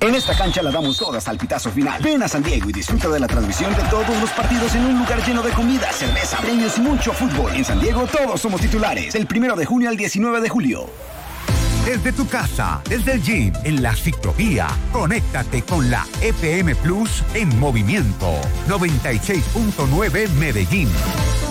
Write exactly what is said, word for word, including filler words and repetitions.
En esta cancha la damos toda hasta el pitazo final. Ven a San Diego y disfruta de la transmisión de todos los partidos en un lugar lleno de comida, cerveza, premios y mucho fútbol. En San Diego todos somos titulares. Del primero de junio al diecinueve de julio. Desde tu casa, desde el gym, en la ciclovía, conéctate con la F M Plus en movimiento. noventa y seis punto nueve Medellín.